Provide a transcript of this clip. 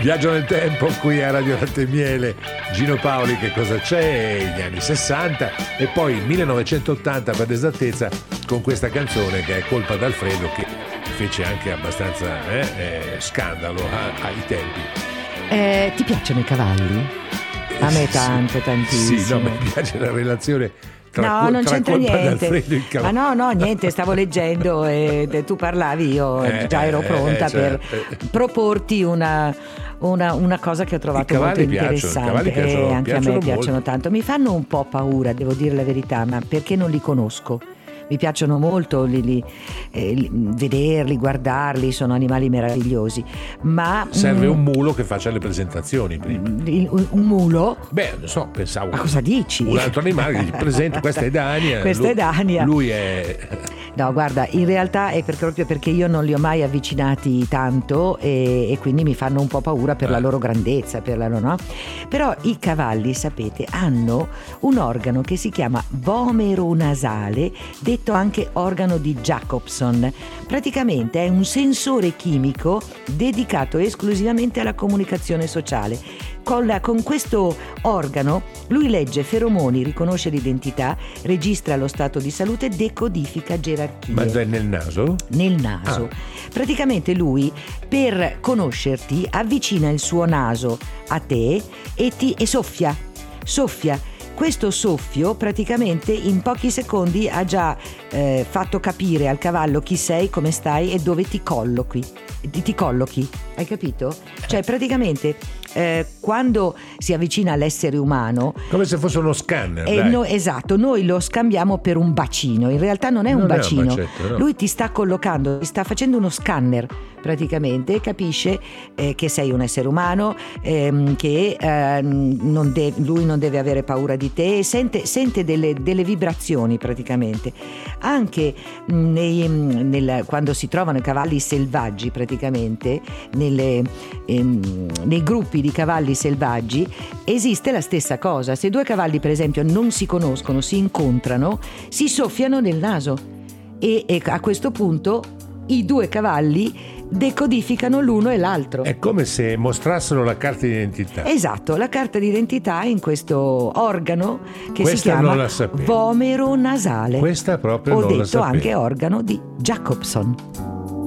Viaggio nel tempo qui a Radio Latte e Miele. Gino Paoli, che cosa c'è? Gli anni 60 e poi 1980 per l'esattezza, con questa canzone che è Colpa d'Alfredo, che fece anche abbastanza scandalo ai tempi. Ti piacciono i cavalli? A me tanto, tantissimo. Sì, no, mi piace la relazione no, non c'entra Colpa niente. d'Alfredo e il cavallo. No, niente, stavo leggendo e tu parlavi, io già ero pronta per proporti una cosa che ho trovato molto interessante. Anche a me piacciono tanto. Mi fanno un po' paura, devo dire la verità, ma perché non li conosco. Mi piacciono molto vederli, guardarli, sono animali meravigliosi. Ma serve un mulo che faccia le presentazioni prima. Un mulo? Beh, non so, pensavo. Ma cosa dici? Un altro animale che gli presento, questa è Dania. Questa è Dania. Lui è. No, guarda, in realtà è proprio perché io non li ho mai avvicinati tanto e quindi mi fanno un po' paura per la loro grandezza, no? Però i cavalli, sapete, hanno un organo che si chiama vomero nasale, detto anche organo di Jacobson. Praticamente è un sensore chimico dedicato esclusivamente alla comunicazione sociale. Con questo organo lui legge feromoni, riconosce l'identità, registra lo stato di salute, decodifica gerarchie. Ma è nel naso? Nel naso. Praticamente lui, per conoscerti, avvicina il suo naso a te e soffia. Questo soffio praticamente in pochi secondi ha già fatto capire al cavallo chi sei, come stai e dove ti collochi. Hai capito? Cioè praticamente quando si avvicina all'essere umano, come se fosse uno scanner, esatto, noi lo scambiamo per un bacino. In realtà non è un bacino, è un bacetto, no. Lui ti sta collocando, ti sta facendo uno scanner praticamente, capisce che sei un essere umano, che lui non deve avere paura di te, sente delle vibrazioni praticamente. Anche quando si trovano i cavalli selvaggi, praticamente nei gruppi di cavalli selvaggi esiste la stessa cosa. Se due cavalli per esempio non si conoscono, si incontrano, si soffiano nel naso e a questo punto i due cavalli decodificano l'uno e l'altro. È come se mostrassero la carta d'identità. Esatto, la carta d'identità in questo organo che Questa si chiama non la vomero nasale. Questa proprio o non la detto sapevo. Anche organo di Jacobson.